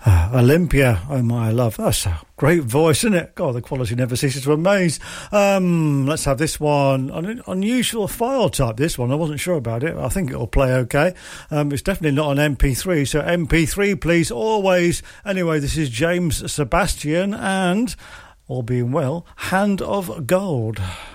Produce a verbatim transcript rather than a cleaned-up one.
Olympia, oh my love, that's a great voice, isn't it? God, the quality never ceases to amaze. Um, let's have this one, an unusual file type, this one, I wasn't sure about it, I think it'll play okay. Um, it's definitely not an M P three, so M P three please, always. Anyway, this is James Sebastian and, all being well, Hand of Gold.